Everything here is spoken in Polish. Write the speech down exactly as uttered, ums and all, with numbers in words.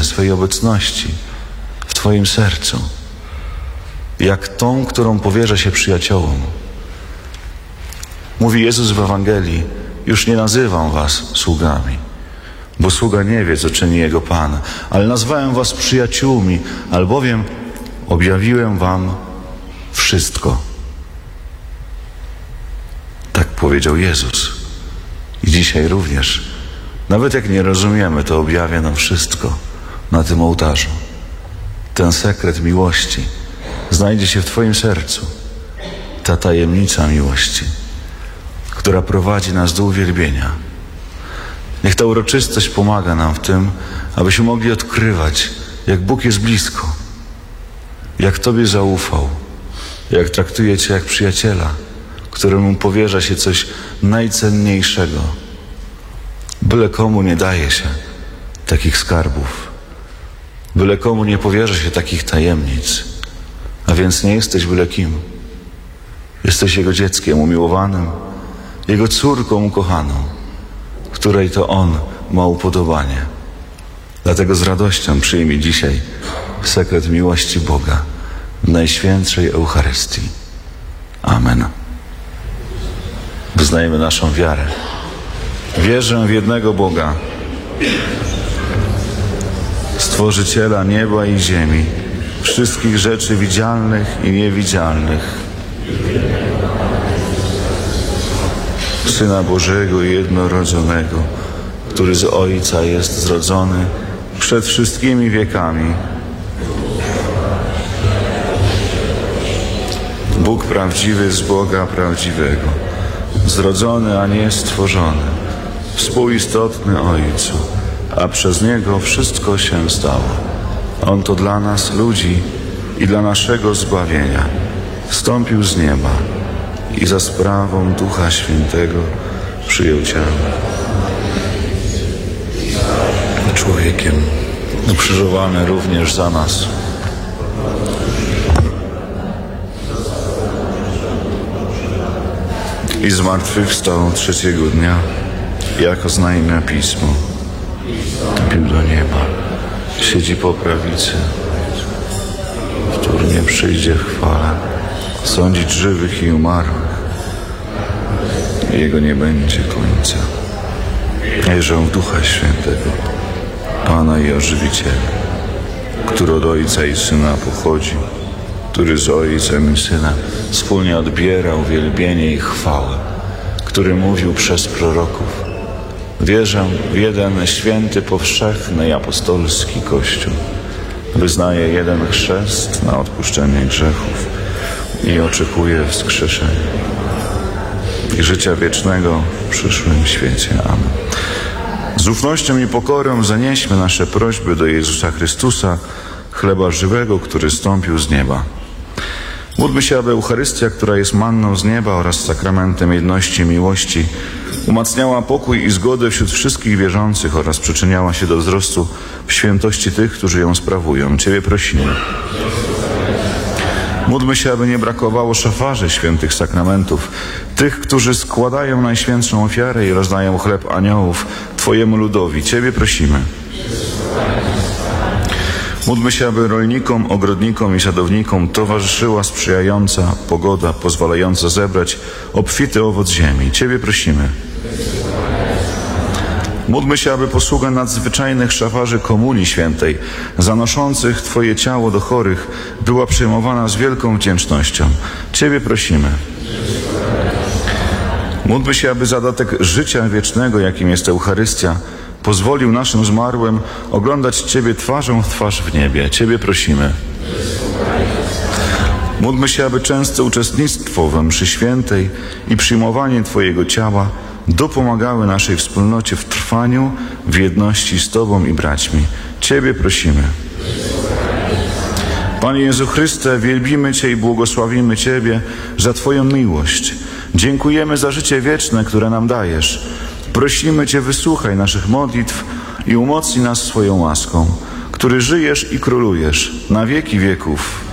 swej obecności w Twoim sercu, jak tą, którą powierza się przyjaciołom. Mówi Jezus w Ewangelii: już nie nazywam was sługami, bo sługa nie wie, co czyni jego Pan, ale nazwałem was przyjaciółmi, albowiem objawiłem wam wszystko. Tak powiedział Jezus. I dzisiaj również, nawet jak nie rozumiemy, to objawia nam wszystko na tym ołtarzu. Ten sekret miłości znajdzie się w Twoim sercu. Ta tajemnica miłości, która prowadzi nas do uwielbienia. Niech ta uroczystość pomaga nam w tym, abyśmy mogli odkrywać, jak Bóg jest blisko, jak Tobie zaufał, jak traktuje Cię jak przyjaciela, któremu powierza się coś najcenniejszego. Byle komu nie daje się takich skarbów. Byle komu nie powierza się takich tajemnic. A więc nie jesteś byle kim. Jesteś Jego dzieckiem umiłowanym, Jego córką ukochaną, której to On ma upodobanie. Dlatego z radością przyjmij dzisiaj sekret miłości Boga w Najświętszej Eucharystii. Amen. Wyznajemy naszą wiarę. Wierzę w jednego Boga, Stworzyciela nieba i ziemi, wszystkich rzeczy widzialnych i niewidzialnych, Syna Bożego i jednorodzonego, który z Ojca jest zrodzony przed wszystkimi wiekami. Bóg prawdziwy z Boga prawdziwego, zrodzony, a nie stworzony, współistotny Ojcu, a przez Niego wszystko się stało. On to dla nas, ludzi, i dla naszego zbawienia wstąpił z nieba i za sprawą Ducha Świętego przyjął ciało. Człowiekiem ukrzyżowany również za nas. I zmartwychwstał trzeciego dnia, jak oznajmia Pismo. Wstąpił do nieba, siedzi po prawicy, wtórnie przyjdzie w chwale sądzić żywych i umarłych. Jego nie będzie końca. Wierzę w Ducha Świętego, Pana i Ożywiciela, który od Ojca i Syna pochodzi, który z Ojcem i Synem wspólnie odbiera uwielbienie i chwałę, który mówił przez proroków. Wierzę w jeden święty, powszechny i apostolski Kościół. Wyznaję jeden chrzest na odpuszczenie grzechów i oczekuję wskrzeszenia i życia wiecznego w przyszłym świecie. Amen. Z ufnością i pokorą zanieśmy nasze prośby do Jezusa Chrystusa, chleba żywego, który zstąpił z nieba. Módlmy się, aby Eucharystia, która jest manną z nieba oraz sakramentem jedności i miłości, umacniała pokój i zgodę wśród wszystkich wierzących oraz przyczyniała się do wzrostu w świętości tych, którzy ją sprawują. Ciebie prosimy. Módlmy się, aby nie brakowało szafarzy świętych sakramentów, tych, którzy składają najświętszą ofiarę i rozdają chleb aniołów Twojemu ludowi. Ciebie prosimy. Módlmy się, aby rolnikom, ogrodnikom i sadownikom towarzyszyła sprzyjająca pogoda, pozwalająca zebrać obfity owoc ziemi. Ciebie prosimy. Módlmy się, aby posługa nadzwyczajnych szafarzy Komunii Świętej, zanoszących Twoje ciało do chorych, była przyjmowana z wielką wdzięcznością. Ciebie prosimy. Módlmy się, aby zadatek życia wiecznego, jakim jest Eucharystia, pozwolił naszym zmarłym oglądać Ciebie twarzą w twarz w niebie. Ciebie prosimy. Módlmy się, aby częste uczestnictwo we mszy świętej i przyjmowanie Twojego ciała dopomagały naszej wspólnocie w trwaniu w jedności z Tobą i braćmi. Ciebie prosimy. Panie Jezu Chryste, wielbimy Cię i błogosławimy Ciebie za Twoją miłość. Dziękujemy za życie wieczne, które nam dajesz. Prosimy Cię, wysłuchaj naszych modlitw i umocnij nas swoją łaską, który żyjesz i królujesz na wieki wieków.